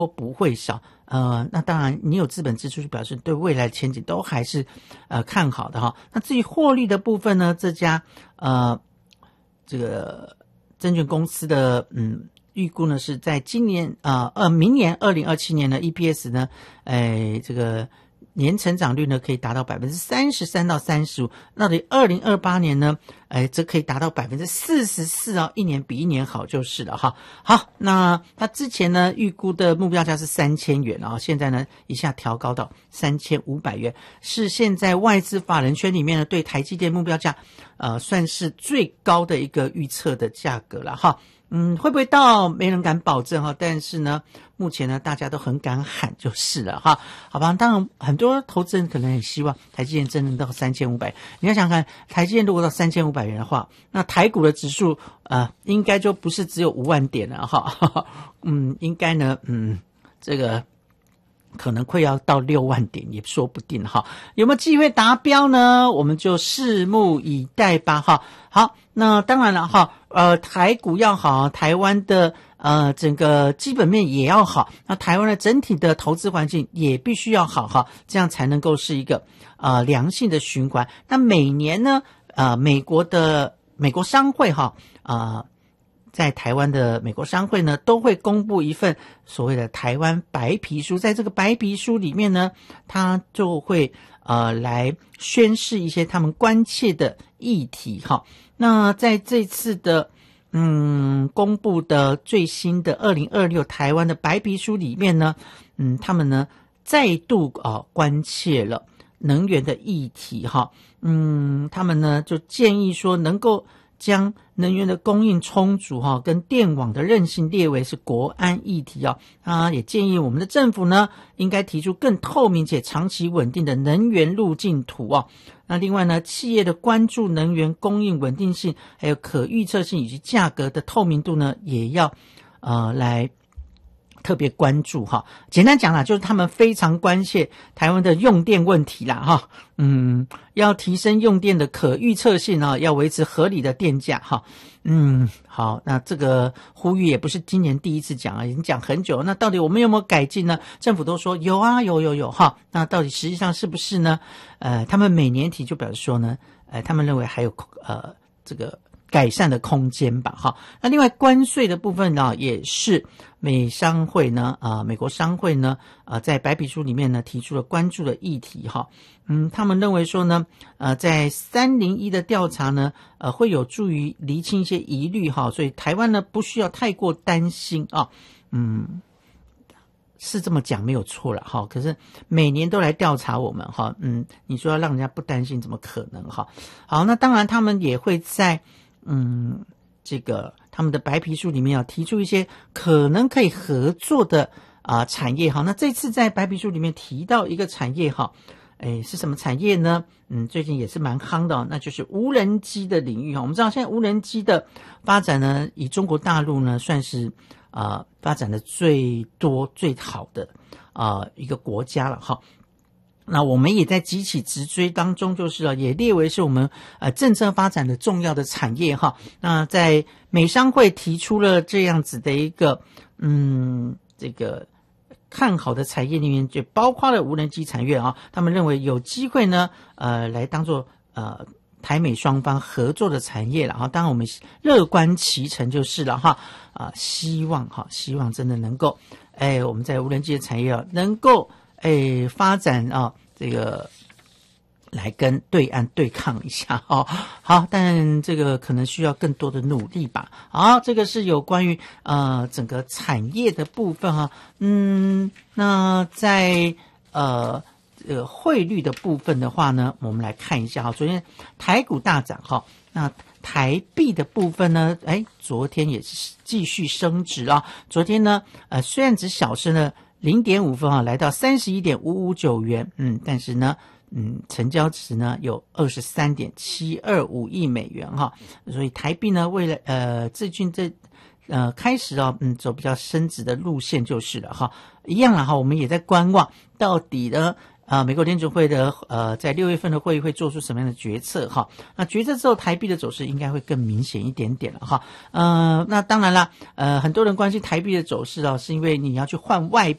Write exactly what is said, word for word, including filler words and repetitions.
不会少。呃，那当然你有资本支出，就表示对未来前景都还是呃看好的哈。那至于获利的部分呢，这家呃这个证券公司的嗯预估呢是在今年啊呃明年二零二七年呢 E P S 呢，哎这个年成长率呢可以达到百分之三十三到三十五，那对二零二八年呢，哎，这可以达到百分之四十四哦，一年比一年好就是了哈。好，那他之前呢预估的目标价是三千元啊，现在呢一下调高到三千五百元，是现在外资法人圈里面呢对台积电目标价，呃，算是最高的一个预测的价格了哈。嗯，会不会到没人敢保证哈，但是呢目前呢大家都很敢喊就是了哈。好吧，当然很多投资人可能也希望台积电真的到三千五百，你要想看台积电如果到三千五百元的话，那台股的指数呃应该就不是只有五万点了哈。嗯，应该呢嗯这个可能会要到六万点也说不定哈，有没有机会达标呢？我们就拭目以待吧哈。好，那当然了哈，呃，台股要好，台湾的呃整个基本面也要好，那台湾的整体的投资环境也必须要好哈，这样才能够是一个呃良性的循环。那每年呢，呃，美国的美国商会哈啊。呃在台湾的美国商会呢，都会公布一份所谓的台湾白皮书，在这个白皮书里面呢，它就会呃来宣示一些他们关切的议题哈。那在这次的嗯公布的最新的二零二六台湾的白皮书里面呢，嗯，他们呢再度啊、呃、关切了能源的议题哈。嗯，他们呢就建议说能够将能源的供应充足哈，跟电网的韧性列为是国安议题啊。他也建议我们的政府呢，应该提出更透明且长期稳定的能源路径图啊。那另外呢，企业的关注能源供应稳定性，还有可预测性以及价格的透明度呢，也要呃来特别关注哈。简单讲啦，就是他们非常关切台湾的用电问题啦哈。嗯，要提升用电的可预测性啊，要维持合理的电价哈。嗯，好，那这个呼吁也不是今年第一次讲啊，已经讲很久。那到底我们有没有改进呢？政府都说有啊，有有有哈。那到底实际上是不是呢？呃，他们每年提就表示说呢，呃，他们认为还有呃这个改善的空间吧哈。那另外关税的部分呢，也是美商会呢啊、呃，美国商会呢啊、呃，在白皮书里面呢提出了关注的议题哈。嗯，他们认为说呢，呃，在三零一的调查呢，呃，会有助于厘清一些疑虑哈，所以台湾呢不需要太过担心啊。嗯，是这么讲没有错了哈，可是每年都来调查我们哈，嗯，你说要让人家不担心，怎么可能哈？好，那当然他们也会在嗯这个他们的白皮书里面要提出一些可能可以合作的啊、呃、产业哈。那这次在白皮书里面提到一个产业哈。诶，是什么产业呢？嗯，最近也是蛮夯的、哦，那就是无人机的领域哈。我们知道现在无人机的发展呢，以中国大陆呢算是啊、呃、发展的最多最好的啊、呃、一个国家了哈。那我们也在急起直追当中，就是了，也列为是我们呃政策发展的重要的产业哈。那在美商会提出了这样子的一个嗯这个。看好的产业里面就包括了无人机产业啊，他们认为有机会呢，呃，来当做呃台美双方合作的产业了哈。当然我们乐观其成就是了哈，啊、呃，希望哈，希望真的能够，哎，我们在无人机的产业啊，能够哎发展啊，这个。来跟对岸对抗一下哦，好，但这个可能需要更多的努力吧。好，这个是有关于呃整个产业的部分哈、啊。嗯，那在呃呃汇率的部分的话呢，我们来看一下哈。昨天台股大涨哈，那台币的部分呢，哎，昨天也是继续升值啊。昨天呢，呃虽然只小升了零点五分啊，来到三十一点五五九元，嗯，但是呢。嗯，成交值呢有 二十三点七二五亿美元哈，所以台币呢为了呃最近这呃开始啊嗯走比较升值的路线就是了哈，一样了哈，我们也在观望到底呢啊，美国联储会的呃，在六月份的会议会做出什么样的决策哈？那决策之后，台币的走势应该会更明显一点点了哈。呃，那当然啦，呃，很多人关心台币的走势啊，是因为你要去换外